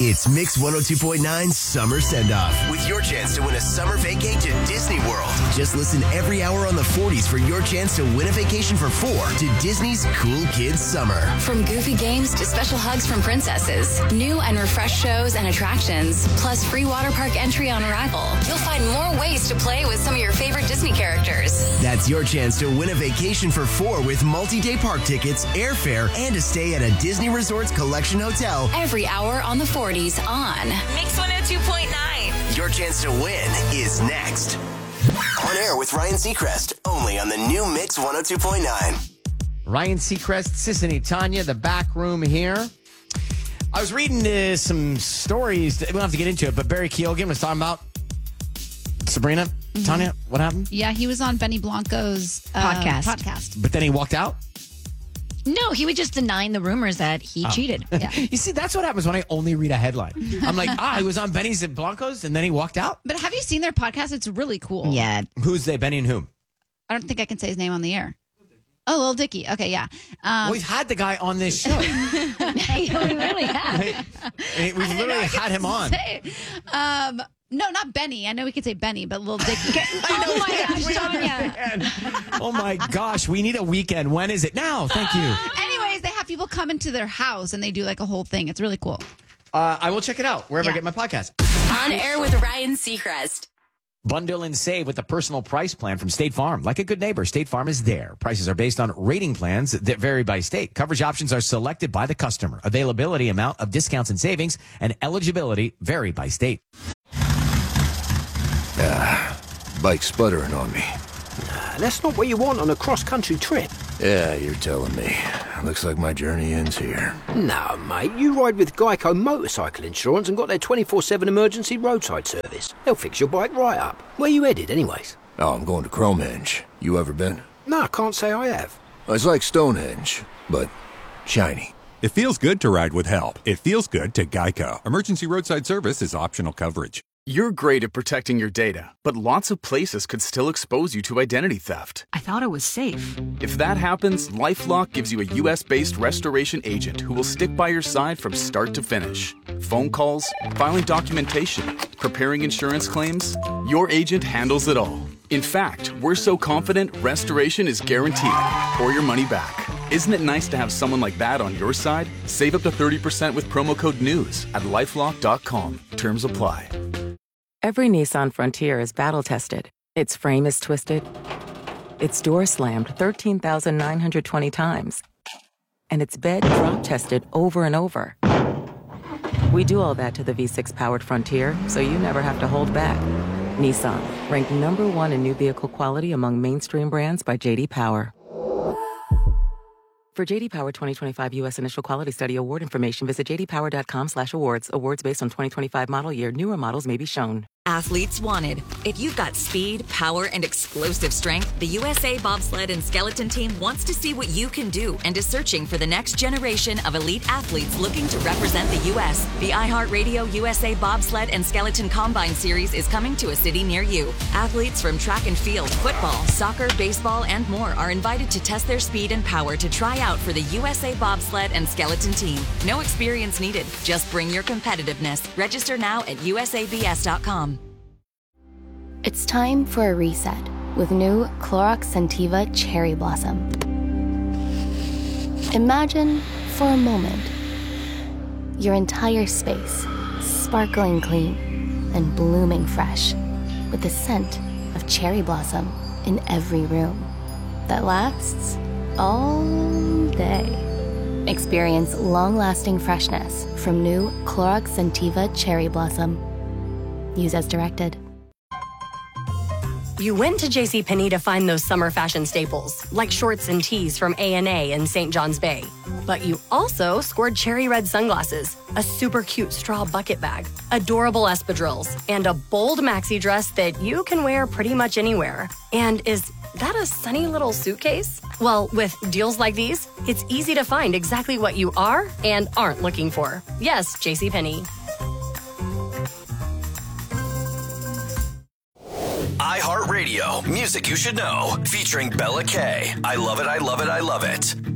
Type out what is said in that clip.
It's Mix 102.9 Summer Send-Off with your chance to win a summer vacay to Disney World. Just listen every hour on the 40s for your chance to win a vacation for 4 to Disney's Cool Kids Summer. From goofy games to special hugs from princesses, new and refreshed shows and attractions, plus free water park entry on arrival. You'll find more ways to play with some of your favorite Disney characters. That's your chance to win a vacation for 4 with multi-day park tickets, airfare, and a stay at a Disney Resorts Collection Hotel. Every hour on the 40s on Mix 102.9. Your chance to win is next. On air with Ryan Seacrest, only on the new Mix 102.9. Ryan Seacrest, Sissany Tanya, the back room here. I was reading some stories. We don't have to get into it, but Barry Keoghan was talking about Sabrina. Tanya, what happened? Yeah, he was on Benny Blanco's podcast. But then he walked out? No, he was just denying the rumors that he cheated. Yeah. You see, that's what happens when I only read a headline. I'm like, he was on Benny's and Blanco's, and then he walked out? But have you seen their podcast? It's really cool. Yeah. Who's they, Benny and whom? I don't think I can say his name on the air. Oh, Lil Dicky. Okay, yeah. We've had the guy on this show. We really have. We've literally had him on. No, not Benny. I know we could say Benny, but Lil Dicky. Oh my gosh, Tanya. Oh my gosh, we need a weekend. When is it? Now, thank you. Anyways, they have people come into their house and they do like a whole thing. It's really cool. I will check it out wherever I get my podcast. On air with Ryan Seacrest. Bundle and save with the personal price plan from State Farm. Like a good neighbor, State Farm is there. Prices are based on rating plans that vary by state. Coverage options are selected by the customer. Availability, amount of discounts and savings, and eligibility vary by state. Bike's sputtering on me. That's not what you want on a cross-country trip. Yeah, you're telling me. Looks like my journey ends here. No, mate, you ride with Geico Motorcycle Insurance and got their 24/7 emergency roadside service. They'll fix your bike right up. Where you headed, anyways? Oh, I'm going to Cromenge. You ever been? No, I can't say I have. It's like Stonehenge, but shiny. It feels good to ride with help. It feels good to Geico. Emergency roadside service is optional coverage. You're great at protecting your data, but lots of places could still expose you to identity theft. I thought it was safe. If that happens, LifeLock gives you a U.S.-based restoration agent who will stick by your side from start to finish. Phone calls, filing documentation, preparing insurance claims, your agent handles it all. In fact, we're so confident restoration is guaranteed or your money back. Isn't it nice to have someone like that on your side? Save up to 30% with promo code NEWS at LifeLock.com. Terms apply. Every Nissan Frontier is battle-tested. Its frame is twisted. Its door slammed 13,920 times. And its bed drop-tested over and over. We do all that to the V6-powered Frontier, so you never have to hold back. Nissan, ranked #1 in new vehicle quality among mainstream brands by J.D. Power. For J.D. Power 2025 U.S. Initial Quality Study award information, visit jdpower.com/awards. Awards based on 2025 model year. Newer models may be shown. Athletes wanted. If you've got speed, power, and explosive strength, the USA Bobsled and Skeleton Team wants to see what you can do and is searching for the next generation of elite athletes looking to represent the U.S. The iHeartRadio USA Bobsled and Skeleton Combine Series is coming to a city near you. Athletes from track and field, football, soccer, baseball, and more are invited to test their speed and power to try out for the USA Bobsled and Skeleton Team. No experience needed. Just bring your competitiveness. Register now at usabs.com. It's time for a reset with new Clorox Scentiva Cherry Blossom. Imagine for a moment your entire space sparkling clean and blooming fresh with the scent of cherry blossom in every room that lasts all day. Experience long-lasting freshness from new Clorox Scentiva Cherry Blossom. Use as directed. You went to JCPenney to find those summer fashion staples, like shorts and tees from A&A and St. John's Bay. But you also scored cherry red sunglasses, a super cute straw bucket bag, adorable espadrilles, and a bold maxi dress that you can wear pretty much anywhere. And is that a sunny little suitcase? Well, with deals like these, it's easy to find exactly what you are and aren't looking for. Yes, JCPenney. iHeartRadio, music you should know, featuring Bella K. I love it, I love it, I love it.